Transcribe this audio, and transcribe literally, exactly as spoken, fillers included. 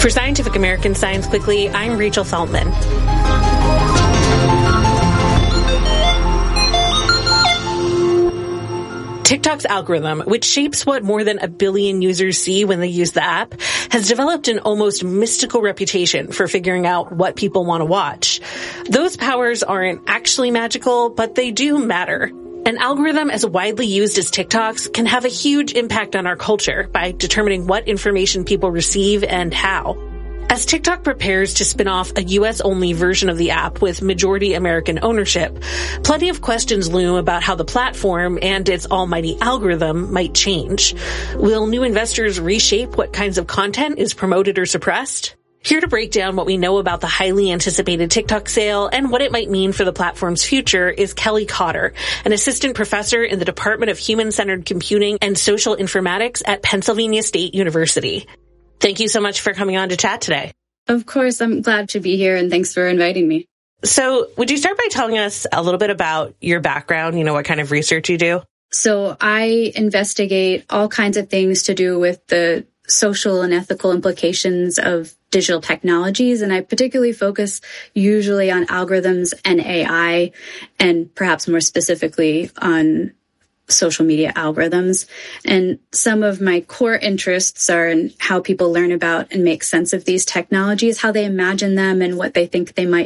For Scientific American Science Quickly, I'm Rachel Feldman. TikTok's algorithm, which shapes what more than a billion users see when they use the app, has developed an almost mystical reputation for figuring out what people want to watch. Those powers aren't actually magical, but they do matter. An algorithm as widely used as TikTok's can have a huge impact on our culture by determining what information people receive and how. As TikTok prepares to spin off a U S-only version of the app with majority American ownership, plenty of questions loom about how the platform and its almighty algorithm might change. Will new investors reshape what kinds of content is promoted or suppressed? Here to break down what we know about the highly anticipated TikTok sale and what it might mean for the platform's future is Kelly Cotter, an assistant professor in the Department of Human-Centered Computing and Social Informatics at Pennsylvania State University. Thank you so much for coming on to chat today. Of course, I'm glad to be here, and thanks for inviting me. So would you start by telling us a little bit about your background, you know, what kind of research you do? So I investigate all kinds of things to do with the social and ethical implications of digital technologies, and I particularly focus usually on algorithms and A I, and perhaps more specifically on social media algorithms. And some of my core interests are in how people learn about and make sense of these technologies, how they imagine them, and what they think they might